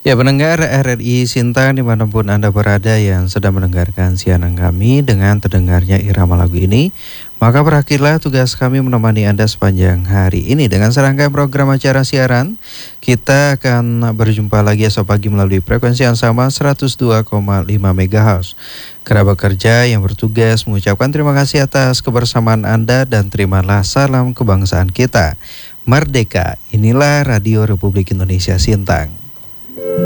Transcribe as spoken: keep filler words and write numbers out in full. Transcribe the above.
Ya, pendengar R R I Sintang dimanapun Anda berada yang sedang mendengarkan siaran kami dengan terdengarnya irama lagu ini, maka berakhirlah tugas kami menemani Anda sepanjang hari ini. Dengan serangkaian program acara siaran, kita akan berjumpa lagi esok pagi melalui frekuensi yang sama seratus dua koma lima megahertz. Kerabat kerja yang bertugas mengucapkan terima kasih atas kebersamaan Anda dan terimalah salam kebangsaan kita. Merdeka, inilah Radio Republik Indonesia Sintang.